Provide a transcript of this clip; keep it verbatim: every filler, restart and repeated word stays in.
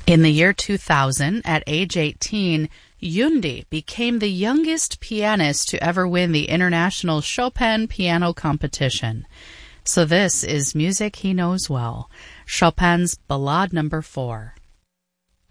In the year two thousand, at age eighteen, Yundi became the youngest pianist to ever win the International Chopin Piano Competition. So this is music he knows well, Chopin's Ballade Number four.